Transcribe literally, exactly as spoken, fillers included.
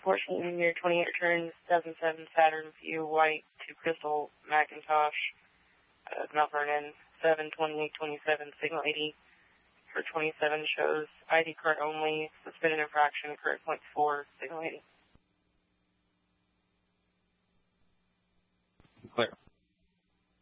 fourteen year twenty-eight returns, seven seven Saturn View White, two Crystal Macintosh, uh, Mount Vernon, seven twenty-eight twenty-seven Signal eighty for twenty-seven shows, I D card only, suspended infraction, correct point four, Signal eighty. Clear.